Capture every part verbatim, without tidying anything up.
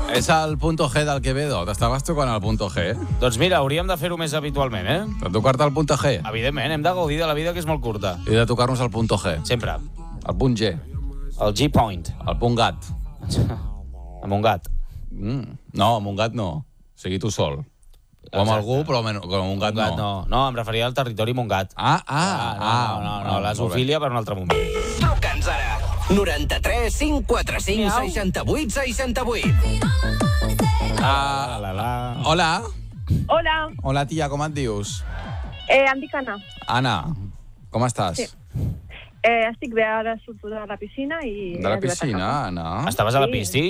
És el punto G del Quevedo. T'estaves tocant el punto G? Doncs mira, hauríem de fer-ho més habitualment, eh? De tocar-te el punto G? Evidentment, hem de gaudir de la vida, que és molt curta. I de tocar-nos el punto G? Sempre. El punt G? El G-point. El punt gat? Amb un gat. Mm. No, amb un gat no. O sigui, tu sol. O amb algú, però amb un gat, gat no. no. No, em referia al territori Montgat. Ah, ah, ah. No, no, no, no, la zoofília per un altre moment. Truca'ns ara. noranta-tres cinc quatre cinc seixanta-vuit seixanta-vuit. Ah, la, la. Hola. Hola. Hola, tia, com et dius? Eh, em dic Anna. Anna, com estàs? Sí. Eh, estic bé, ara surto de la piscina i... De la piscina, Anna? Estaves a la pisci?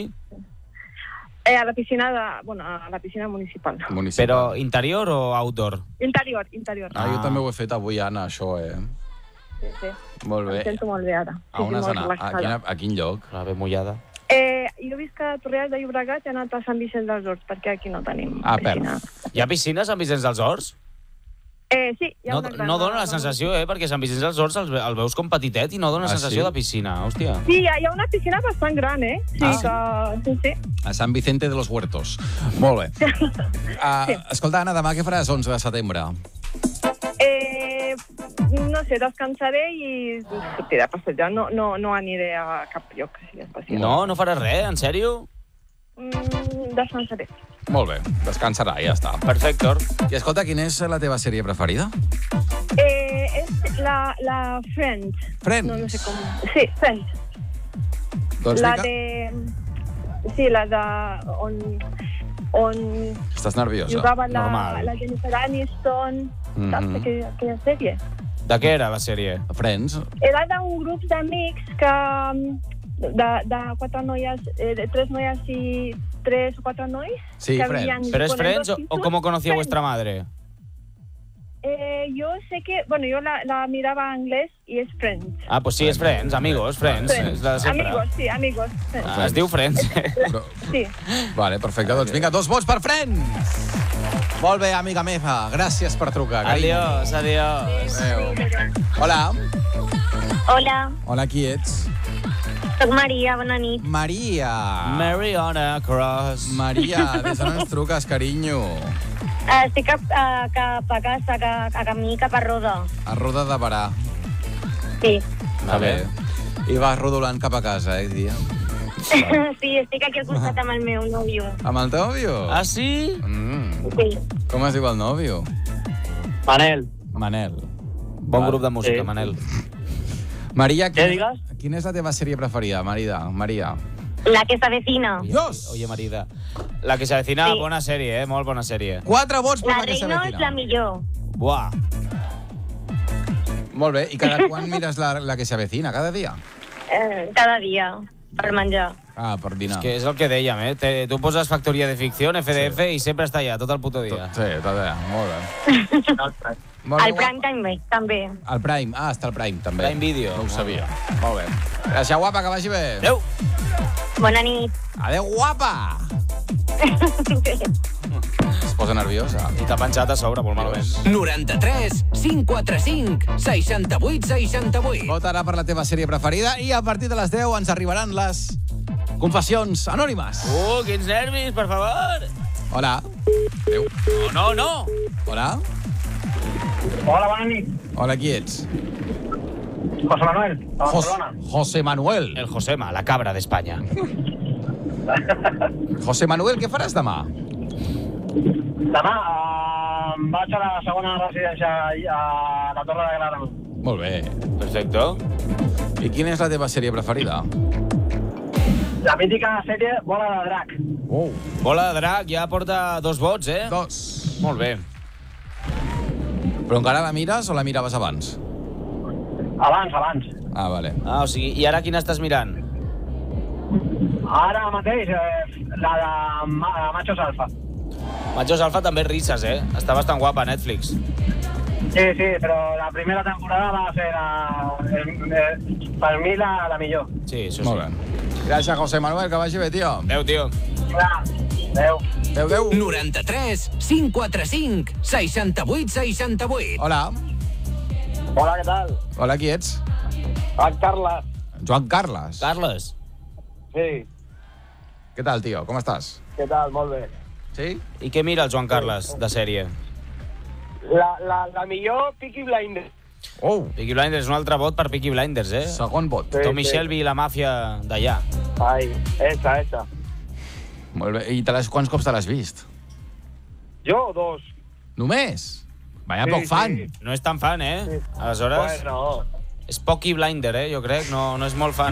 Eh, a la piscina de... Bueno, a la piscina municipal. Municipal. Però interior o outdoor? Interior, interior. Ah, jo també ho he fet avui, Anna, això, eh? Sí, sí. Molt bé. Em sento molt bé ara. A on has molt anat? A quin, a quin lloc? La ben mullada. Eh, jo visc a Torrelles de Llobregat i he anat a Sant Vicenç dels Horts, perquè aquí no tenim ah, piscina. Hi ha piscina a Sant Vicenç dels Horts? Eh, sí, hi ha no, una gran... No dona la sensació, eh? Perquè Sant Vicenç dels Horts el, el veus com petitet i no dona ah, sensació sí? de piscina, hòstia. Sí, hi ha, hi ha una piscina bastant gran, eh? Sí, ah. que... Sí, sí. A Sant Vicente de los Huertos. Molt bé. Uh, sí. Escolta, Anna, demà què faràs onze de setembre? Eh, no sé, descansaré i sortiré a passejar. No, no, no aniré a cap lloc especial. No, no faràs res, en sèrio? Mm, descansaré. Molt bé, descansarà, ja està. Perfecte. I escolta, quina és la teva sèrie preferida? Eh, és la, la Friends. Friends? No, no sé com... Sí, Friends. Doncs la mica... de... Sí, la de... On... on Estàs nerviosa? jugava la, Normal. la Jennifer Aniston. Mm-hmm. Saps aquella, aquella sèrie? De què era la sèrie? Friends? Era d'un grup d'amics que... De, de quatre noies, eh, de tres noies i tres o quatre nois. Sí, que Friends. havien ¿Pero es con Friends dos o, o pisos. cómo conocía Friends. vuestra madre? Eh, yo sé que... Bueno, yo la, la miraba en inglés y es Friends. Ah, pues sí, és Friends, amigos, Friends. Friends. És la de sempre. Amigos, sí, amigos. Friends. Ah, es diu Friends. Però... Sí. Vale, perfecte. Doncs vinga, dos vots per Friends! Molt bé, amiga meva. Gràcies per trucar. carinyo. Adiós, adiós. Adéu. Hola. Hola, Hola, qui ets? soc Maria, bona nit. Maria. Mariona Cross. Maria, des d'on ens truques, carinyo? Uh, estic cap, uh, cap a casa, cap, a camí cap a Roda. A Roda de Barà. Sí. Està bé. I vas rodolant cap a casa, eh, dia? Sí, estic aquí al costat amb el meu nòvio. Amb el teu nòvio? Ah, sí? Mm. Sí. Com es diu el nòvio? Manel. Manel. Bon Val. grup de música, Sí. Manel. Maria, Què quina, digues? quina és la teva sèrie preferida, Marida? Maria? La que s'avecina. Dios! Oye, Marida. La que se avecina, Sí. bona sèrie, eh? Molt bona sèrie. Quatre vots per La la que Reino és s'avecina. la millor. Buah. Molt bé. I cada quan mires la, la que s'avecina? Cada dia? Eh, cada dia, per menjar. Ah, per És dinar. que és el que dèiem, eh? Te, tu poses Factoria de Ficció, F D F, sí. I sempre està allà, tot el puto dia. Sí, tot allà. Molt bé. Molt El bé. Prime Time també. El Prime. Ah, està el Prime, també. Prime Video. No ho sabia. Molt bé. Gràcies, guapa, que vagi bé. Adéu. Bona nit. Adéu, guapa! Es posa nerviosa. I t'ha penjat a sobre, molt malament. noranta-tres cinc quatre cinc seixanta-vuit seixanta-vuit. Vota ara per la teva sèrie preferida i a partir de les deu ens arribaran les confessions anònimes. Uh, quins nervis, per favor. Hola. Adéu. No, no, no. Hola. Hola, bona nit. Hola, qui ets? José Manuel, de Jos Barcelona. José Manuel. El Josema, la cabra d'Espanya. José Manuel, què faràs demà? Demà eh, em vaig a la segona residència a la Torre de Claramunt. Molt bé. Perfecto. I quina és la teva sèrie preferida? La mítica sèrie Bola de Drac. Oh. Bola de Drac ja porta dos vots, eh? Dos. Molt bé. Però encara la mires o la miraves abans? Abans, abans. Ah, vale. Ah, o sigui, i ara quina estàs mirant? Ara mateix, eh, la de Ma Machos Alfa. Machos Alfa també risses, eh? Està bastant guapa a Netflix. Sí, sí, però la primera temporada va ser la, el, el, per mi la, la millor. Sí, això sí. Molt bé. Gràcies, José Manuel, que vagi bé, tio. Adéu, tio. Clar, adéu. Adéu, adéu. noranta-tres cinc quatre cinc seixanta-vuit seixanta-vuit. Hola. Hola, què tal? Hola, qui ets? Soc Carles. Joan Carles. Carles. Sí. Què tal, tio? Com estàs? Què tal? Molt bé. Sí? I què mira el Joan Carles, de sèrie? La, la, la millor Peaky Blinders. Oh, Peaky Blinders, un altre vot per Peaky Blinders, eh? segon vot. Sí. Tommy Shelby i la màfia d'allà. Ai, esa, esa. Molt bé. I te l'has, quants cops te l'has vist? Jo, dos. Només? Vaya Sí, poc fan. sí. No és tan fan, eh? Sí. Aleshores, Bueno. és Pocky Blinder, eh? Jo crec, no, no és molt fan.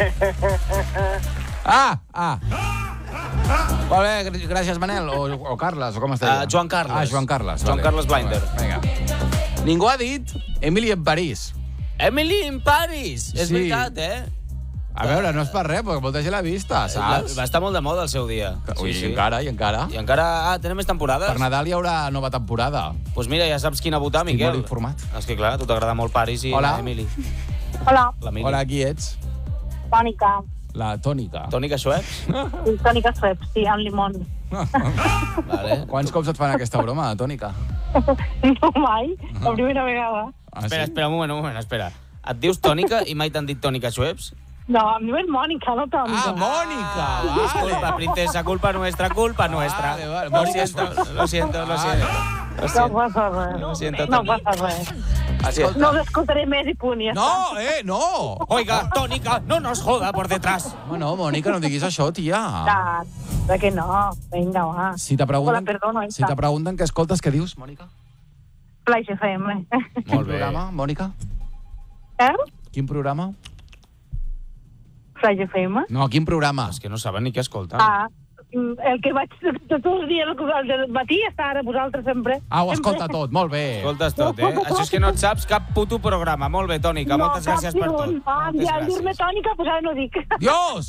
Ah, ah. Molt bé, gr- gràcies, Manel. O, o Carles, o com es deia? Uh, Joan Carles. Ah, Joan Carles. Joan Carles Blinder. Vinga. Ningú ha dit Emily en París. Emily in Paris! És Sí. veritat, eh? A veure, no és per res, perquè molta gent l'ha vista, La, saps? va estar molt de moda al seu dia. Ui, i encara, i encara. I encara... Ah, tenen més temporades? Per Nadal hi haurà nova temporada. Doncs pues mira, ja saps quina votar, Estic Miquel. molt informat. És que clar, a tu t'agrada molt Paris i Hola. Emily. Hola, La Mili. Hola, qui ets? Tònica. La Tònica. Tònica Schweppes? Sí, Tònica Schweppes, sí, amb limón. Vale. Quants cops et fan aquesta broma, Tònica? No mai, la primera vegada. Ah, Espera, espera, un moment, un moment, espera. Et dius Tònica i mai t'han dit Tònica Schweppes? No, em diuen Mònica, no Tònica. Ah, Mònica! Vale. Disculpa, princesa, culpa nuestra, culpa nuestra. Vale, vale. Lo Mònica siento, lo siento, lo Vale. siento. Lo No siento. passa res. Lo siento, No Tònica. passa res. Escolta. No us escoltaré més i punt, ja No, eh, no! Oiga, Tònica, no nos joda por detrás. Home, no, Mònica, no diguis això, tia. està. De que no, vinga, va. Si te pregunten, Hola, perdona, si te pregunten què escoltes, què dius, Mònica? Flaix F M. Quin Molt bé. programa, Mònica? Eh? Quin programa? Flaix F M? No, quin programa? És que no saben ni què escolten. Ah, el que vaig tots els dies, el del matí, està ara vosaltres sempre. Ah, ho escolta tot, molt bé. Escoltes tot, eh? Això és que no et saps cap puto programa. Molt bé, Tònica, No, moltes gràcies per tot. Ah, Moltes ja, al dir-me gràcies. tònica, pues ara no dic. Dios!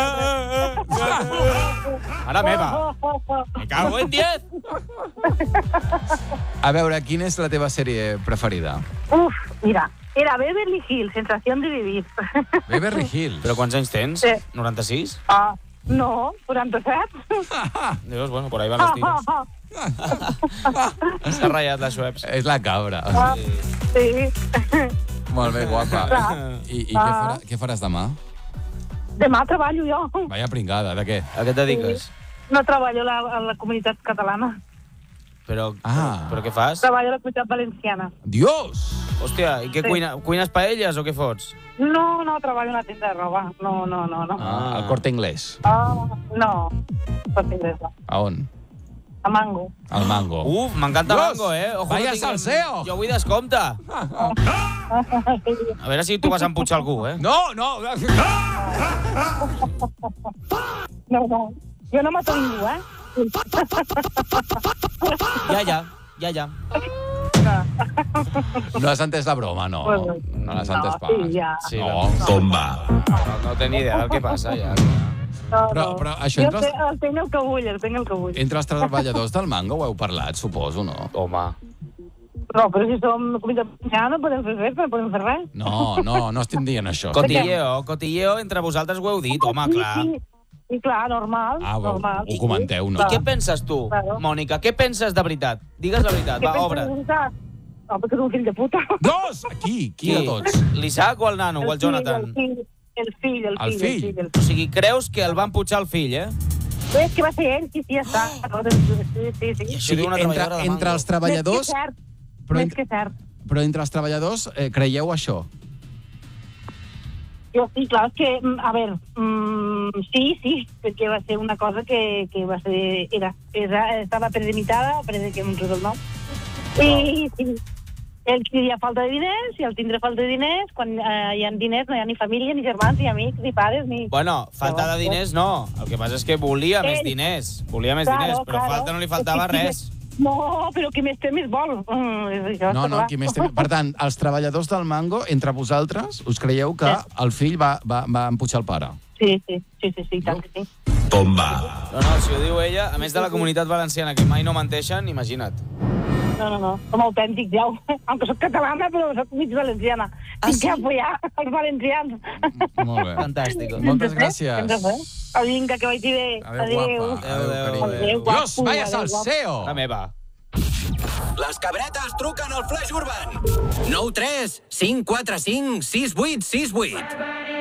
Mare meva, me cago en diez. A veure, quina és la teva sèrie preferida? Uf, mira, era Beverly Hills, sensación de vivir. Beverly Hills. Però quants anys tens? Sí. noranta-sis? Ah, no, quaranta-set. Dius, bueno, por ahí van los tiros. S'ha ratllat la Schweppes. És la cabra. Ah, sí. Molt bé, guapa. Clar. I, i què, farà, què faràs demà? Demà treballo jo. Vaya pringada, de què? A què et dediques? No treballo a la, a la comunitat catalana. Però, Ah. però què fas? Treballo a la comunitat valenciana. Dios! Hòstia, i què Sí. cuina, cuines paelles o què fots? No, no, treballo en una tenda de roba. No, no, no, no. Ah, el Corte Inglés. Ah, no, per inglès, no. A on? A Mango. Al Mango. Uf, m'encanta Dios! Mango, eh? Ojo, Vaya no tinc- salseo! Jo vull descompte. A veure si tu vas empujar algú, eh? No, no! No, no. Jo no mato ningú, eh? Ja, ja, ja, ja. No has entès la broma, no. Bueno, No l'has entès no, pas. sí, ja. Sí, No. Bomba. No, no té ni idea del que passa, ja. No, Però- no. però això jo entre els- te- el tenc el que vull, el tenc el que vull. Entre els treballadors del Mango ho heu parlat, suposo, no? Home. No, però si som comunitat valenciana no podem fer res, no podem fer res. No, no, no estem dient això. Cotilleo, cotilleo, entre vosaltres ho heu dit, home, clar. Sí, sí, sí, clar, normal, Ah, ho, normal. ho comenteu, no? I què penses tu, Claro. Mònica? Què penses de veritat? Digues la veritat, Què va, penses obre. de veritat? No, perquè és un fill de puta. Dos! Qui? Qui de tots? L'Isaac o el nano o el Jonathan? El fill, el fill, el El fill. fill? El fill, el O sigui, creus que el van pujar el fill, eh? fill. És que va ser ell, sí, sí, ja està. Sí, sí, sí. I O això sigui, diu una entre, treballadora de entre Mango. els treballadors... Més que cert, Però, més en- que cert. però entre els treballadors eh, creieu això? Jo sí, clar, és que, mm, a veure, mm, sí, sí, perquè va ser una cosa que, que va ser, era, era, estava premeditada, per que em recordo el nom. I sí, ell tindria falta de diners, i el tindrà falta de diners, quan eh, hi ha diners no hi ha ni família, ni germans, ni amics, ni pares, ni... Bueno, falta de diners no. El que passa és que volia més Ell. diners. Volia més Claro, diners, però claro. falta no li faltava És que sí, res. No, però qui més té més vol. Mm, és això, No, està no, clar. qui més té... Per tant, els treballadors del Mango, entre vosaltres, us creieu que Sí. el fill va, va, va empujar el pare? Sí, sí, sí, sí, sí, tant que sí. Bomba. No, no, si ho diu ella, a més de la comunitat valenciana, que mai no menteixen, imagina't. No, no, no, som autèntics, ja. Aunque soc catalana, però soc mig valenciana. Ah, Tinc sí? que apoyar els valencians. Molt bé. Fantàstic. Moltes Sempre, gràcies. sempre. Au, vinga, que vagi bé. Adéu, guapa. Adéu, adéu, carinyo. adéu. Dios, Guapo, vaya adéu, guapo. salseo! La meva. Les cabretes truquen al Flash Urban. nou tres cinc quatre cinc sis vuit sis vuit.